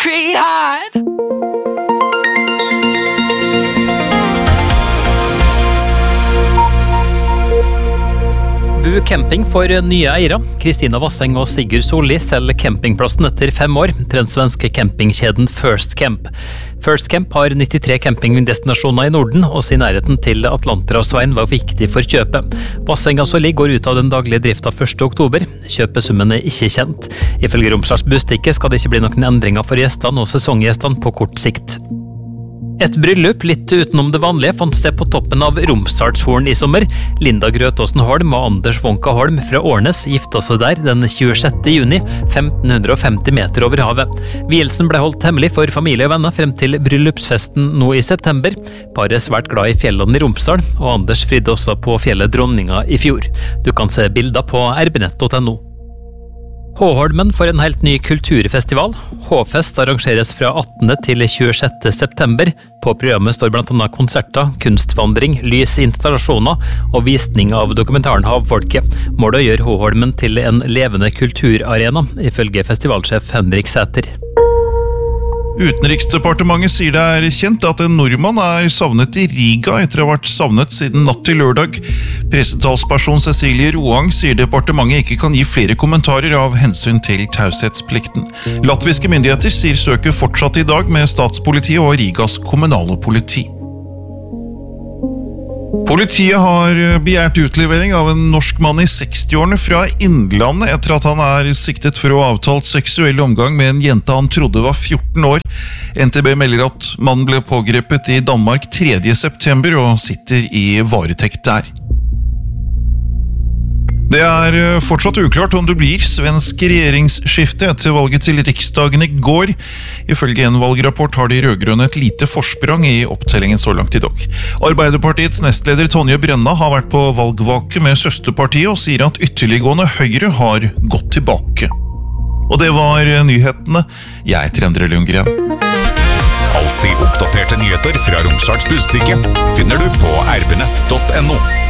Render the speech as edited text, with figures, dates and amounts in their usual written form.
concrete hide. Bu camping for nye eiere. Kristina Vasseng og Sigurd Solli selger campingplassen etter 5 år til den svenske campingkjeden First Camp. First Camp har 93 campingdestinasjoner i Norden, og sin nærheten til Atlanterhavsveien var viktig for kjøpet. Vasseng og Solli går ut av den daglige drifta 1. oktober. Kjøpesummen er ikke kjent. Ifølge Romsdals Budstikke skal det ikke bli noen endringer for gjestene og sesonggjestene på kort sikt. Et bryllup litt utenom det vanlige fant sted på toppen av Romsdalshorn i sommer. Linda Grøtåsen Holm og Anders Wonka Holm fra Årnes gifta seg der den 26. juni, 1550 meter over havet. Vielsen ble holdt hemmelig for familie og venner frem til bryllupsfesten nå i september. Paret er svært glad i fjellene i Romsdal, og Anders fridde også på fjellet Dronninga i fjor. Du kan se bilder på erbnett.no. Håholmen får en helt ny kulturfestival. Håfest arrangeres fra 18. til 26. september. På programmet står blant annet konserter, kunstvandring, lysinstallasjoner og visning av dokumentaren Havfolket. Målet gjør Håholmen til en levende kulturarena, ifølge festivalsjef Henrik Sæter. Utenriksdepartementet sier det er kjent at en nordmann er savnet i Riga etter å ha vært savnet siden natt til lørdag. Pressetalsperson Cecilie Roang sier departementet ikke kan gi flere kommentarer av hensyn til taushetsplikten. Latviske myndigheter sier søket fortsatt i dag med statspolitiet og Rigas kommunale politi. Politiet har begjært utlevering av en norsk mann i 60-årene fra Innlandet etter at han er siktet for å ha avtalt seksuell omgang med en jente han trodde var 14 år. NTB melder at mannen ble pågrepet i Danmark 3. september og sitter i varetekt der. Det er fortsatt uklart om det blir svensk regjeringsskifte etter valget til Riksdagen i går. Ifølge en valgrapport har de rødgrønne et lite forsprang i opptellingen så langt i dag. Arbeiderpartiets nestleder Tonje Brenna har vært på valgvake med søsterpartiet og sier at ytterliggående Høyre har gått tilbake. Og det var nyhetene. Jeg heter Endre Lundgren. Alltid oppdaterte nyheter fra Romsdals Budstikke finner du på erbnett.no.